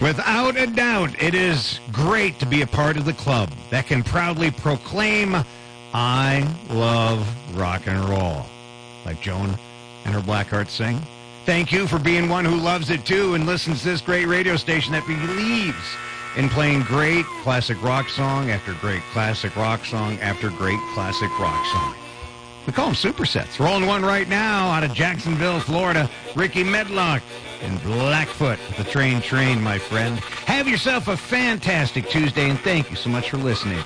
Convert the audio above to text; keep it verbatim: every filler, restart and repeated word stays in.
Without a doubt, it is great to be a part of the club that can proudly proclaim, I love rock and roll. Like Joan and her Blackheart sing. Thank you for being one who loves it too and listens to this great radio station that believes in playing great classic rock song after great classic rock song after great classic rock song. We call them supersets. Rolling one right now out of Jacksonville, Florida. Ricky Medlock and Blackfoot with the Train Train, my friend. Have yourself a fantastic Tuesday, and thank you so much for listening.